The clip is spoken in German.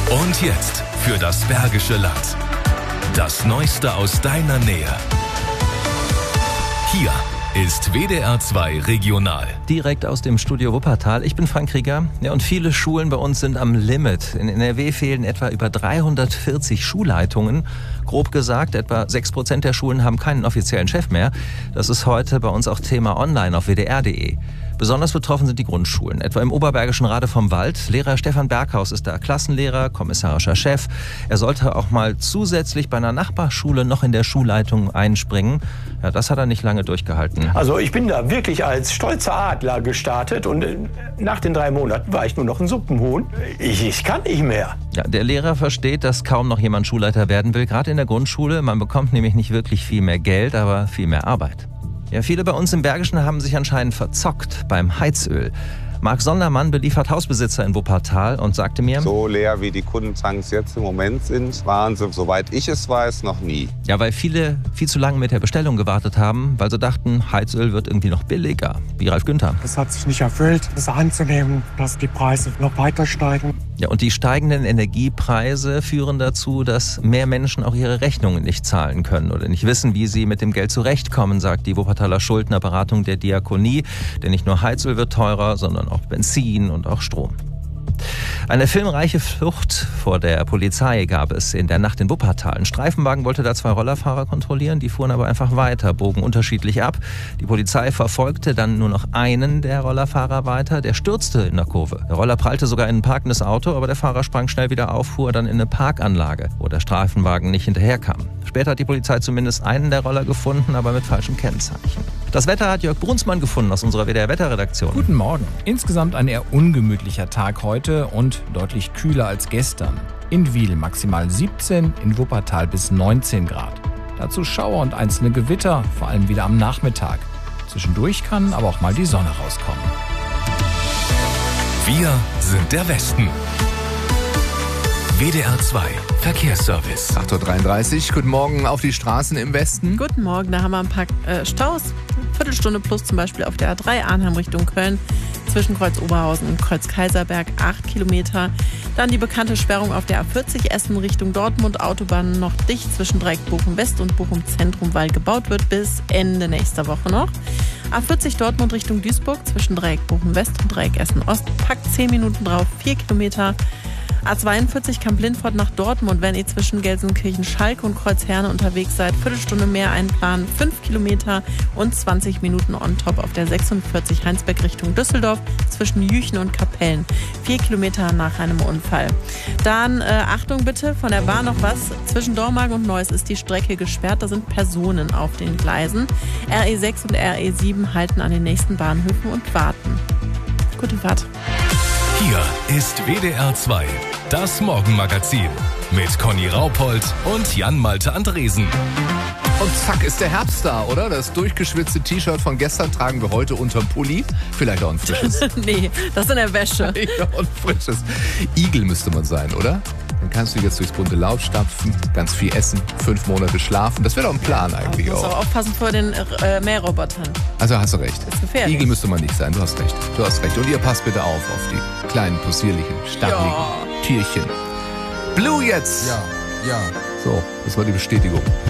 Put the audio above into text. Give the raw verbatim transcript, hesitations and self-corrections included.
Und jetzt für das Bergische Land. Das Neueste aus deiner Nähe. Hier ist W D R zwei Regional. Direkt aus dem Studio Wuppertal. Ich bin Frank Krieger. Ja, und viele Schulen bei uns sind am Limit. In N R W fehlen etwa über dreihundertvierzig Schulleitungen. Grob gesagt, etwa sechs Prozent der Schulen haben keinen offiziellen Chef mehr. Das ist heute bei uns auch Thema online auf W D R punkt de. Besonders betroffen sind die Grundschulen, etwa im oberbergischen Rade vom Wald. Lehrer Stefan Berghaus ist da Klassenlehrer, kommissarischer Chef. Er sollte auch mal zusätzlich bei einer Nachbarschule noch in der Schulleitung einspringen. Ja, das hat er nicht lange durchgehalten. Also ich bin da wirklich als stolzer Adler gestartet und nach den drei Monaten war ich nur noch ein Suppenhuhn. Ich, ich kann nicht mehr. Ja, der Lehrer versteht, dass kaum noch jemand Schulleiter werden will, gerade in der Grundschule. Man bekommt nämlich nicht wirklich viel mehr Geld, aber viel mehr Arbeit. Ja, viele bei uns im Bergischen haben sich anscheinend verzockt beim Heizöl. Marc Sondermann beliefert Hausbesitzer in Wuppertal und sagte mir: So leer wie die Kundentanks jetzt im Moment sind, waren sie, soweit ich es weiß, noch nie. Ja, weil viele viel zu lange mit der Bestellung gewartet haben, weil sie dachten, Heizöl wird irgendwie noch billiger. Wie Ralf Günther. Es hat sich nicht erfüllt, das anzunehmen, dass die Preise noch weiter steigen. Ja, und die steigenden Energiepreise führen dazu, dass mehr Menschen auch ihre Rechnungen nicht zahlen können oder nicht wissen, wie sie mit dem Geld zurechtkommen, sagt die Wuppertaler Schuldnerberatung der Diakonie. Denn nicht nur Heizöl wird teurer, sondern auch Benzin und auch Strom. Eine filmreiche Flucht vor der Polizei gab es in der Nacht in Wuppertal. Ein Streifenwagen wollte da zwei Rollerfahrer kontrollieren, die fuhren aber einfach weiter, bogen unterschiedlich ab. Die Polizei verfolgte dann nur noch einen der Rollerfahrer weiter, der stürzte in der Kurve. Der Roller prallte sogar in ein parkendes Auto, aber der Fahrer sprang schnell wieder auf, fuhr dann in eine Parkanlage, wo der Streifenwagen nicht hinterherkam. Später hat die Polizei zumindest einen der Roller gefunden, aber mit falschem Kennzeichen. Das Wetter hat Jörg Brunsmann gefunden aus unserer W D R-Wetterredaktion. Guten Morgen. Insgesamt ein eher ungemütlicher Tag heute und deutlich kühler als gestern. In Wil maximal siebzehn, in Wuppertal bis neunzehn Grad. Dazu Schauer und einzelne Gewitter, vor allem wieder am Nachmittag. Zwischendurch kann aber auch mal die Sonne rauskommen. Wir sind der Westen. W D R zwei Verkehrsservice. acht Uhr dreiunddreißig, guten Morgen auf die Straßen im Westen. Guten Morgen, da haben wir ein paar äh, Staus. Viertelstunde plus zum Beispiel auf der A drei Arnhem Richtung Köln. Zwischen Kreuz Oberhausen und Kreuz Kaiserberg acht Kilometer. Dann die bekannte Sperrung auf der A vierzig Essen Richtung Dortmund. Autobahn noch dicht zwischen Dreieck Bochum West und Bochum Zentrum, weil gebaut wird bis Ende nächster Woche noch. A vierzig Dortmund Richtung Duisburg zwischen Dreieck Bochum West und Dreieck Essen Ost. Packt zehn Minuten drauf, vier Kilometer. A zweiundvierzig Kamp-Lindfort nach Dortmund, wenn ihr zwischen Gelsenkirchen, Schalke und Kreuzherne unterwegs seid. Viertelstunde mehr einplanen, fünf Kilometer und zwanzig Minuten on top auf der sechsundvierzig Heinsberg Richtung Düsseldorf zwischen Jüchen und Kapellen. Vier Kilometer nach einem Unfall. Dann, äh, Achtung bitte, von der Bahn noch was. Zwischen Dormagen und Neuss ist die Strecke gesperrt. Da sind Personen auf den Gleisen. R E sechs und R E sieben halten an den nächsten Bahnhöfen und warten. Gute Fahrt. Hier ist W D R zwei, das Morgenmagazin mit Conny Raupold und Jan-Malte Andresen. Und zack ist der Herbst da, oder? Das durchgeschwitzte T-Shirt von gestern tragen wir heute unterm Pulli. Vielleicht auch ein frisches. Nee, das ist in der Wäsche. Ja, ein frisches. Igel müsste man sein, oder? Dann kannst du jetzt durchs bunte Laub stapfen, ganz viel essen, fünf Monate schlafen. Das wäre doch ein Plan eigentlich auch. Du musst auch. auch aufpassen vor den äh, Mährrobotern. Also hast du recht. Das ist gefährlich. Igel müsste man nicht sein, du hast recht. Du hast recht. Und ihr passt bitte auf auf die kleinen, possierlichen, stacheligen Ja. Tierchen. Blue jetzt! Ja, ja. So, das war die Bestätigung.